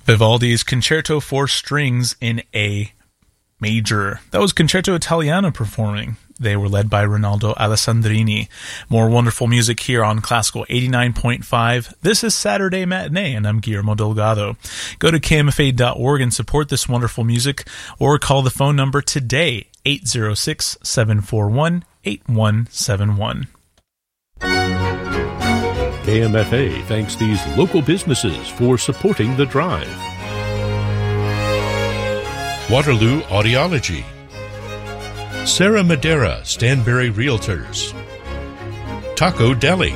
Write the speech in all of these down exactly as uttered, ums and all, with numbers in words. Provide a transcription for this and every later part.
Vivaldi's Concerto for Strings in A Major. That was Concerto Italiano performing. They were led by Rinaldo Alessandrini. More wonderful music here on Classical eighty-nine point five. This is Saturday Matinee, and I'm Guillermo Delgado. Go to K M F A dot org and support this wonderful music, or call the phone number today, eight zero six, seven four one, eight one seven one. K M F A thanks these local businesses for supporting the drive. Waterloo Audiology, Sarah Madera, Stanberry Realtors, Taco Deli.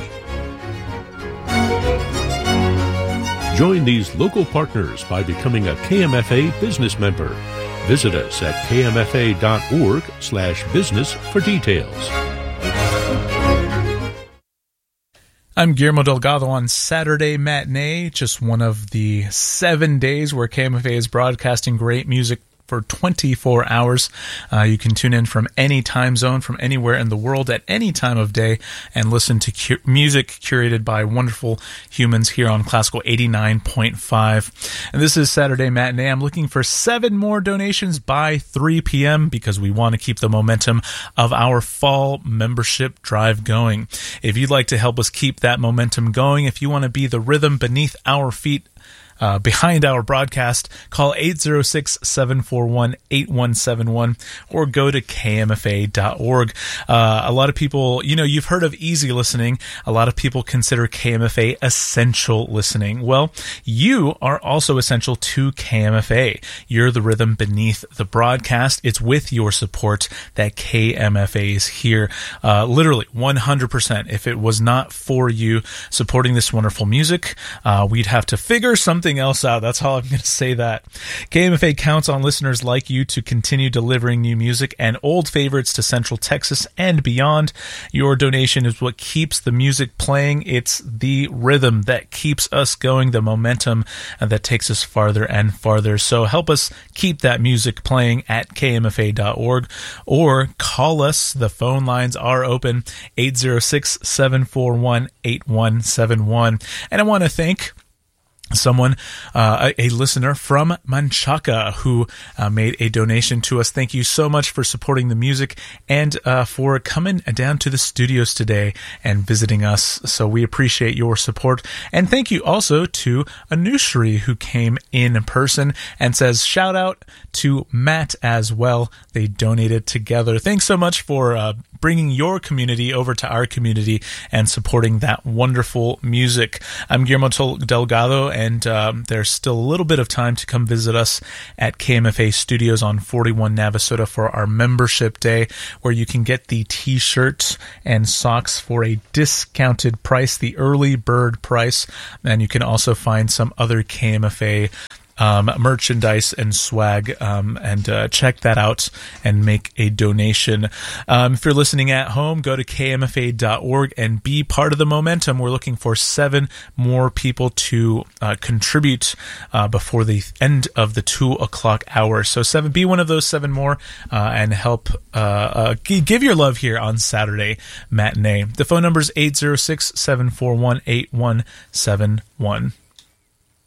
Join these local partners by becoming a K M F A business member. Visit us at K M F A dot org slash business for details. I'm Guillermo Delgado on Saturday Matinee, just one of the seven days where K M F A is broadcasting great music for twenty-four hours. Uh, you can tune in from any time zone, from anywhere in the world at any time of day, and listen to cu- music curated by wonderful humans here on Classical eighty-nine point five. And this is Saturday Matinee. I'm looking for seven more donations by three p.m. because we want to keep the momentum of our fall membership drive going. If you'd like to help us keep that momentum going, if you want to be the rhythm beneath our feet, Uh, behind our broadcast, call eight zero six, seven four one, eight one seven one or go to K M F A dot org. Uh, a lot of people, you know, you've heard of easy listening. A lot of people consider K M F A essential listening. Well, you are also essential to K M F A. You're the rhythm beneath the broadcast. It's with your support that K M F A is here. Uh, literally one hundred percent. If it was not for you supporting this wonderful music, uh, we'd have to figure something else out. That's how I'm going to say that. K M F A counts on listeners like you to continue delivering new music and old favorites to Central Texas and beyond. Your donation is what keeps the music playing. It's the rhythm that keeps us going, the momentum that takes us farther and farther. So help us keep that music playing at K M F A dot org or call us. The phone lines are open, eight zero six, seven four one, eight one seven one. And I want to thank someone, uh, a, a listener from Manchaca who uh, made a donation to us. Thank you so much for supporting the music and uh, for coming down to the studios today and visiting us. So we appreciate your support. And thank you also to Anushri who came in person and says shout out to Matt as well. They donated together. Thanks so much for uh, bringing your community over to our community and supporting that wonderful music. I'm Guillermo Delgado, and um, there's still a little bit of time to come visit us at K M F A Studios on forty-one Navasota for our membership day, where you can get the t-shirts and socks for a discounted price, the early bird price, and you can also find some other K M F A Um, merchandise and swag, um, and uh, check that out and make a donation. Um, if you're listening at home, go to K M F A dot org and be part of the momentum. We're looking for seven more people to uh, contribute uh, before the end of the two o'clock hour. So seven, be one of those seven more uh, and help uh, uh, give your love here on Saturday Matinee. The phone number is eight zero six, seven four one, eight one seven one.